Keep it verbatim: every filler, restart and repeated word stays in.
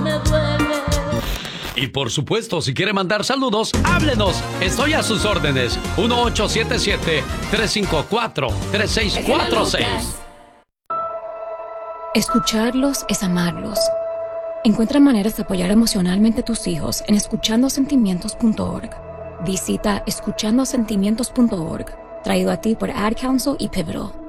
me duele. Y por supuesto, si quiere mandar saludos, háblenos. Estoy a sus órdenes. uno ocho siete siete, tres cinco cuatro, tres seis cuatro seis. Escucharlos es amarlos. Encuentra maneras de apoyar emocionalmente a tus hijos en escuchando sentimientos punto org. Visita escuchando sentimientos punto org, traído a ti por Ad Council y Pivotal.